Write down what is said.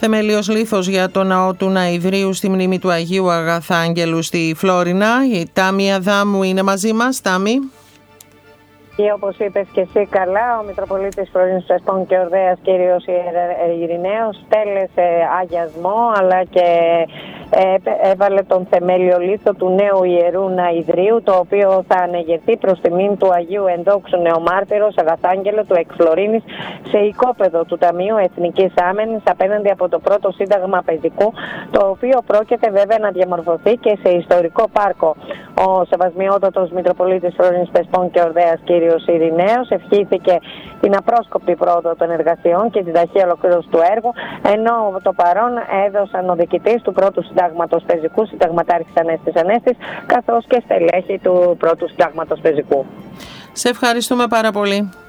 Θεμέλιος λίθος για το ναό του Ναηδρίου στη μνήμη του Αγίου Αγαθάγγελου στη Φλόρινα. Η Τάμη Αδάμου είναι μαζί μας. Τάμη. Και όπως είπες και εσύ καλά, ο Μητροπολίτης Φλωρίνης Πρεσπών και Ορδέας κύριος Ειρηναίος στέλεσε αγιασμό αλλά και έβαλε τον θεμέλιο λίθο του νέου Ιερού Ναηδρίου, το οποίο θα ανεγερθεί προς τιμήν του Αγίου Ενδόξου Νεομάρτυρος Αγαθάγγελο του Εκφλωρίνης σε οικόπεδο του Ταμείου Εθνικής Άμενης απέναντι από το πρώτο Σύνταγμα Παιδικού, το οποίο πρόκειται βέβαια να διαμορφωθεί και σε ιστορικό πάρκο. Ο Σεβασμιότατος Μητροπολίτης Φλωρίνης Πρεσπών και Ορδέας κύριος Ειρηναίος ευχήθηκε την απρόσκοπτη πρόοδο των εργασιών και την ταχεία ολοκλήρωση του έργου, ενώ το παρόν έδωσαν ο διοικητής του πρώτου Συντάγματος Πεζικού, συνταγματάρχης Ανέστης, καθώς και στελέχη του πρώτου Συντάγματος Πεζικού. Σε ευχαριστούμε πάρα πολύ.